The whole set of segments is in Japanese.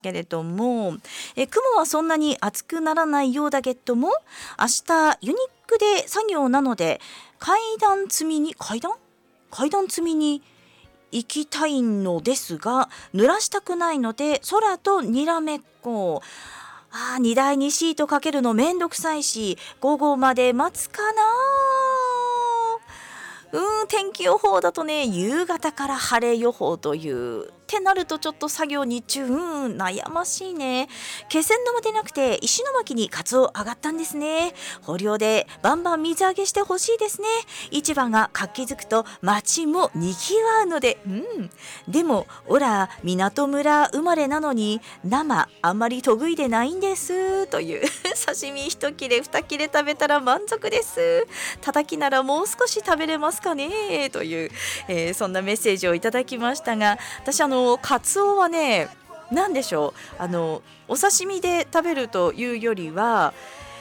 けれども、雲はそんなに暑くならないようだけども、明日ユニックで作業なので階段積みに行きたいのですが、濡らしたくないので空とにらめっこ。荷台にシートかけるのめんどくさいし、午後まで待つかな。天気予報だとね、夕方から晴れ予報というってなると、ちょっと作業日中悩ましいね。気仙沼でなくて石巻にカツオ上がったんですね。豊漁でバンバン水揚げしてほしいですね。市場が活気づくと町もにぎわうので、でもオラ港村生まれなのに生あんまり得意でないんですという刺身1切れ2切れ食べたら満足です。叩きならもう少し食べれますかねという、そんなメッセージをいただきましたが、私カツオはね、何でしょう、お刺身で食べるというよりは、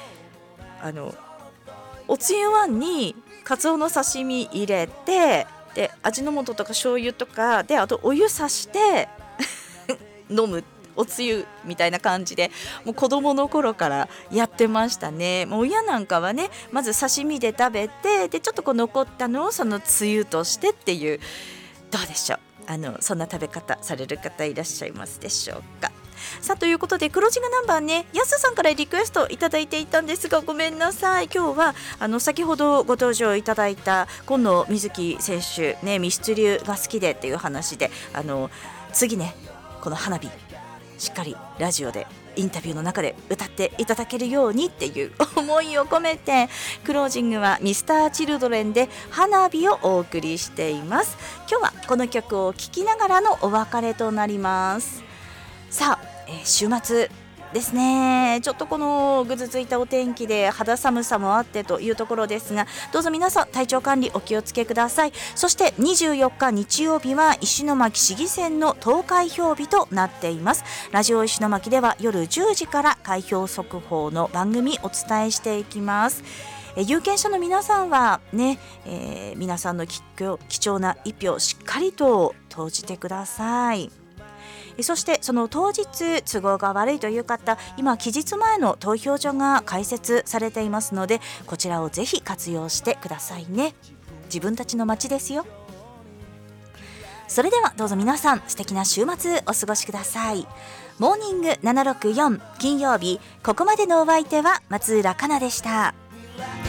おつゆ椀にカツオの刺身入れて、で味の素とか醤油とかで、あとお湯さして飲むおつゆみたいな感じで、もう子供の頃からやってましたね。もう親なんかはね、まず刺身で食べて、でちょっとこう残ったのをそのつゆとしてっていう、どうでしょう、そんな食べ方される方いらっしゃいますでしょうか。さあ、ということでクロージングナンバーね、やすさんからリクエストいただいていたんですが、ごめんなさい。今日は先ほどご登場いただいた今野瑞希選手ね、ミスチルが好きでっていう話で、次ね、この花火しっかりラジオでインタビューの中で歌っていただけるようにっていう思いを込めて、クロージングは Mr.Children で花火をお送りしています。今日はこの曲を聴きながらのお別れとなります。さあ、週末ですね。ちょっとこのぐずついたお天気で肌寒さもあってというところですが、どうぞ皆さん体調管理お気をつけください。そして24日日曜日は石巻市議選の投開票日となっています。ラジオ石巻では夜10時から開票速報の番組お伝えしていきます。有権者の皆さんはね、皆さんの貴重な一票しっかりと投じてください。そしてその当日都合が悪いという方、今期日前の投票所が開設されていますので、こちらをぜひ活用してくださいね。自分たちの街ですよ。それではどうぞ皆さん素敵な週末お過ごしください。モーニング764金曜日、ここまでのお相手は松浦香奈でした。